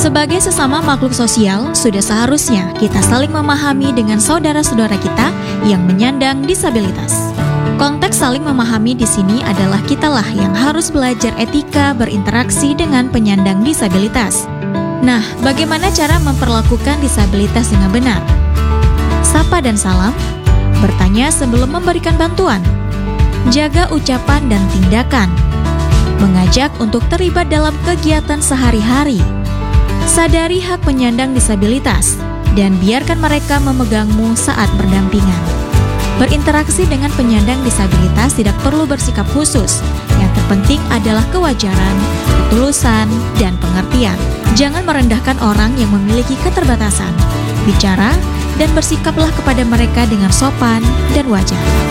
Sebagai sesama makhluk sosial, sudah seharusnya kita saling memahami dengan saudara-saudara kita yang menyandang disabilitas. Konteks saling memahami di sini adalah kitalah yang harus belajar etika berinteraksi dengan penyandang disabilitas. Nah, bagaimana cara memperlakukan disabilitas dengan benar? Sapa dan salam, bertanya sebelum memberikan bantuan, jaga ucapan dan tindakan, mengajak untuk terlibat dalam kegiatan sehari-hari, sadari hak penyandang disabilitas, dan biarkan mereka memegangmu saat berdampingan. Berinteraksi dengan penyandang disabilitas tidak perlu bersikap khusus. Yang terpenting adalah kewajaran, ketulusan, dan pengertian. Jangan merendahkan orang yang memiliki keterbatasan. Bicara dan bersikaplah kepada mereka dengan sopan dan wajar.